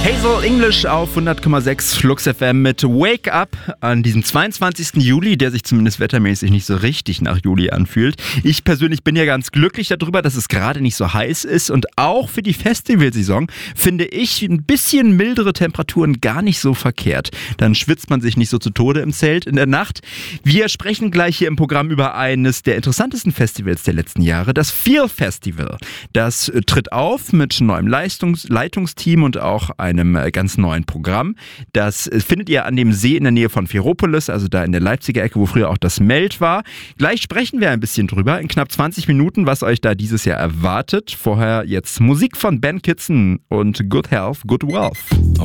Hazel English auf 100,6 Flux FM mit Wake Up an diesem 22. Juli, der sich zumindest wettermäßig nicht so richtig nach Juli anfühlt. Ich persönlich bin ja ganz glücklich darüber, dass es gerade nicht so heiß ist und auch für die Festivalsaison finde ich ein bisschen mildere Temperaturen gar nicht so verkehrt. Dann schwitzt man sich nicht so zu Tode im Zelt in der Nacht. Wir sprechen gleich hier im Programm über eines der interessantesten Festivals der letzten Jahre, das Feel Festival. Das tritt auf mit neuem Leitungsteam und auch einem ganz neuen Programm. Das findet ihr an dem See in der Nähe von Ferropolis, also da in der Leipziger Ecke, wo früher auch das Melt war. Gleich sprechen wir ein bisschen drüber, in knapp 20 Minuten, was euch da dieses Jahr erwartet. Vorher jetzt Musik von Ben Kitson und Good Health, Good Wealth.